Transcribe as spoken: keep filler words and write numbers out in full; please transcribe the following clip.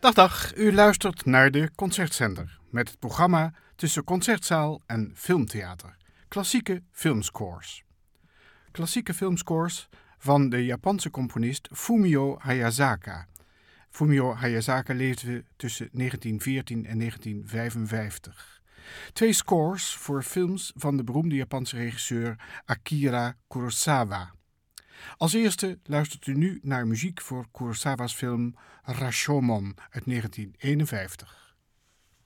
Dag dag, u luistert naar de Concertzender met het programma tussen concertzaal en filmtheater. Klassieke filmscores. Klassieke filmscores van de Japanse componist Fumio Hayasaka. Fumio Hayasaka leefde tussen negentien veertien en negentien vijfenvijftig. Twee scores voor films van de beroemde Japanse regisseur Akira Kurosawa. Als eerste luistert u nu naar muziek voor Kurosawa's film Rashomon uit negentien eenenvijftig.